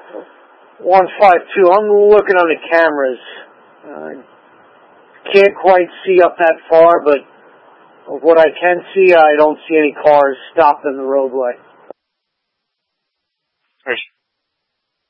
152. I'm looking on the cameras. Can't quite see up that far, but of what I can see, I don't see any cars stopped in the roadway.